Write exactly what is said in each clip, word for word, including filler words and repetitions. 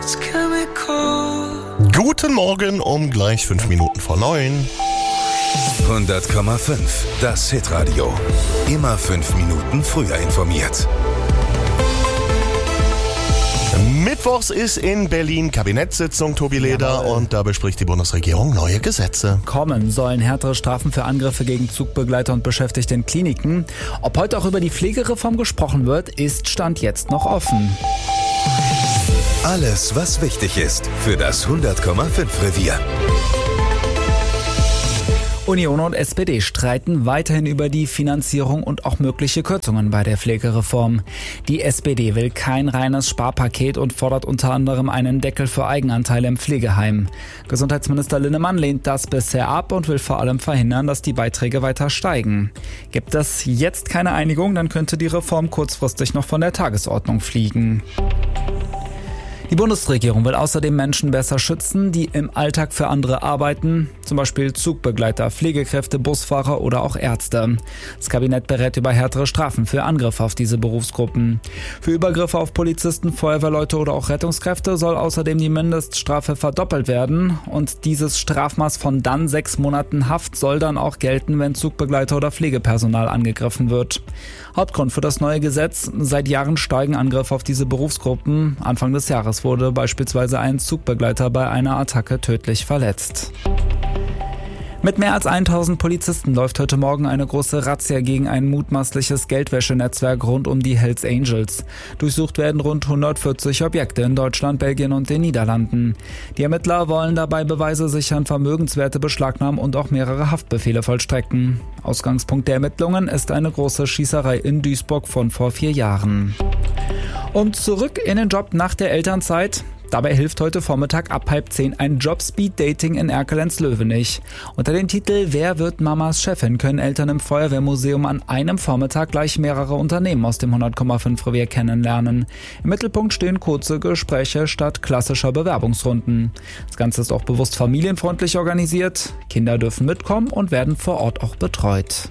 Guten Morgen um gleich fünf Minuten vor neun. hundert Komma fünf, das Hitradio. Immer fünf Minuten früher informiert. Mittwochs ist in Berlin Kabinettssitzung, Tobi Leder, Jawohl. Und da bespricht die Bundesregierung neue Gesetze. Kommen sollen härtere Strafen für Angriffe gegen Zugbegleiter und Beschäftigte in Kliniken. Ob heute auch über die Pflegereform gesprochen wird, ist Stand jetzt noch offen. Alles, was wichtig ist für das hundert Komma fünf Revier. Union und S P D streiten weiterhin über die Finanzierung und auch mögliche Kürzungen bei der Pflegereform. Die S P D will kein reines Sparpaket und fordert unter anderem einen Deckel für Eigenanteile im Pflegeheim. Gesundheitsminister Linnemann lehnt das bisher ab und will vor allem verhindern, dass die Beiträge weiter steigen. Gibt es jetzt keine Einigung, dann könnte die Reform kurzfristig noch von der Tagesordnung fliegen. Die Bundesregierung will außerdem Menschen besser schützen, die im Alltag für andere arbeiten, zum Beispiel Zugbegleiter, Pflegekräfte, Busfahrer oder auch Ärzte. Das Kabinett berät über härtere Strafen für Angriffe auf diese Berufsgruppen. Für Übergriffe auf Polizisten, Feuerwehrleute oder auch Rettungskräfte soll außerdem die Mindeststrafe verdoppelt werden und dieses Strafmaß von dann sechs Monaten Haft soll dann auch gelten, wenn Zugbegleiter oder Pflegepersonal angegriffen wird. Hauptgrund für das neue Gesetz: Seit Jahren steigen Angriffe auf diese Berufsgruppen. Anfang des Jahres wurde beispielsweise ein Zugbegleiter bei einer Attacke tödlich verletzt. Mit mehr als tausend Polizisten läuft heute Morgen eine große Razzia gegen ein mutmaßliches Geldwäschenetzwerk rund um die Hells Angels. Durchsucht werden rund hundertvierzig Objekte in Deutschland, Belgien und den Niederlanden. Die Ermittler wollen dabei Beweise sichern, Vermögenswerte beschlagnahmen und auch mehrere Haftbefehle vollstrecken. Ausgangspunkt der Ermittlungen ist eine große Schießerei in Duisburg von vor vier Jahren. Und zurück in den Job nach der Elternzeit. Dabei hilft heute Vormittag ab halb zehn ein Job-Speed-Dating in Erkelenz-Löwenich. Unter dem Titel »Wer wird Mamas Chefin?« können Eltern im Feuerwehrmuseum an einem Vormittag gleich mehrere Unternehmen aus dem hundert Komma fünf Revier kennenlernen. Im Mittelpunkt stehen kurze Gespräche statt klassischer Bewerbungsrunden. Das Ganze ist auch bewusst familienfreundlich organisiert. Kinder dürfen mitkommen und werden vor Ort auch betreut.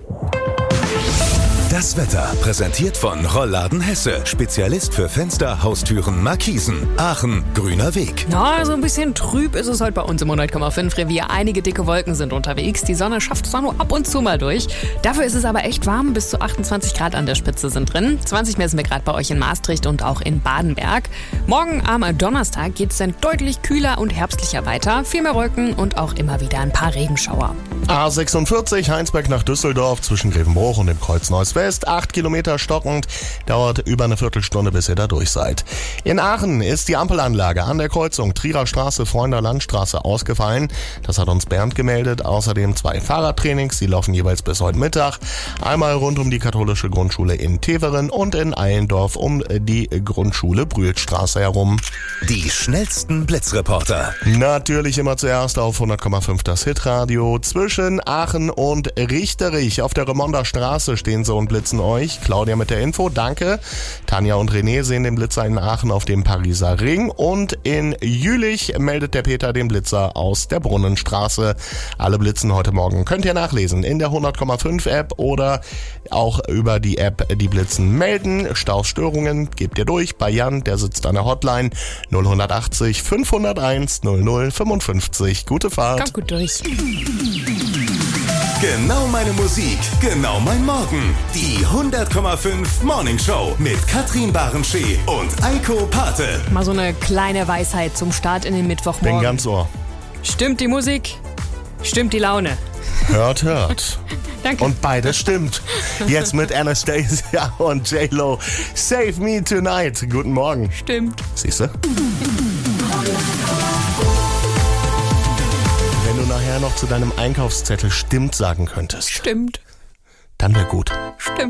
Das Wetter präsentiert von Rollladen Hesse. Spezialist für Fenster, Haustüren, Markisen. Aachen, grüner Weg. Na, so ein bisschen trüb ist es heute bei uns im hundert Komma fünf Revier. Einige dicke Wolken sind unterwegs. Die Sonne schafft zwar nur ab und zu mal durch. Dafür ist es aber echt warm. Bis zu achtundzwanzig Grad an der Spitze sind drin. zwanzig messen wir gerade bei euch in Maastricht und auch in Badenberg. Morgen am Donnerstag geht es dann deutlich kühler und herbstlicher weiter. Viel mehr Wolken und auch immer wieder ein paar Regenschauer. A sechsundvierzig Heinsberg nach Düsseldorf zwischen Grevenbruch und dem Kreuz Neuss-West. Acht Kilometer stockend, dauert über eine Viertelstunde, bis ihr da durch seid. In Aachen ist die Ampelanlage an der Kreuzung Trierer Straße, Freunder Landstraße ausgefallen. Das hat uns Bernd gemeldet. Außerdem zwei Fahrradtrainings, die laufen jeweils bis heute Mittag. Einmal rund um die katholische Grundschule in Teveren und in Eilendorf um die Grundschule Brühlstraße herum. Die schnellsten Blitzreporter. Natürlich immer zuerst auf hundert Komma fünf das Hitradio. Zwischen Aachen und Richterich auf der Remonder Straße stehen sie und blitzen euch. Claudia mit der Info, danke. Tanja und René sehen den Blitzer in Aachen auf dem Pariser Ring und in Jülich meldet der Peter den Blitzer aus der Brunnenstraße. Alle Blitzen heute Morgen könnt ihr nachlesen in der hundert Komma fünf App oder auch über die App die Blitzen melden. Stausstörungen gebt ihr durch bei Jan, der sitzt an der Hotline null achtzig fünfhunderteins null null fünfundfünfzig. Gute Fahrt. Kommt gut durch. Genau meine Musik, genau mein Morgen. Die hundert Komma fünf Morning Show mit Katrin Barenschee und Eiko Pate. Mal so eine kleine Weisheit zum Start in den Mittwochmorgen. Bin ganz ohr. Stimmt die Musik? Stimmt die Laune? Hört, hört. Danke. Und beides stimmt. Jetzt mit Anastasia und J-Lo. Save Me Tonight. Guten Morgen. Stimmt. Siehst du? Wenn du nachher noch zu deinem Einkaufszettel stimmt sagen könntest, Stimmt. dann wäre gut. Stimmt.